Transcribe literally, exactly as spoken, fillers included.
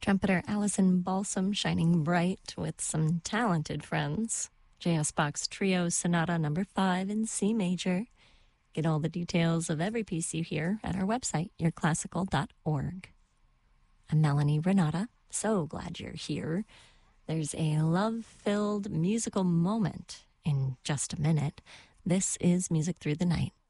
Trumpeter Allison Balsam shining bright with some talented friends. J S. Bach's Trio Sonata number five in C major. Get all the details of every piece you hear at our website, your classical dot org. I'm Melanie Renata. So glad you're here. There's a love-filled musical moment in just a minute. This is Music Through the Night.